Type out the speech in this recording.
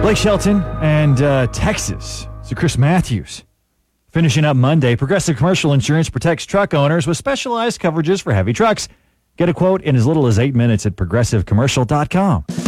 Blake Shelton and Texas. So Chris Matthews. Finishing up Monday, Progressive Commercial Insurance protects truck owners with specialized coverages for heavy trucks. Get a quote in as little as 8 minutes at progressivecommercial.com.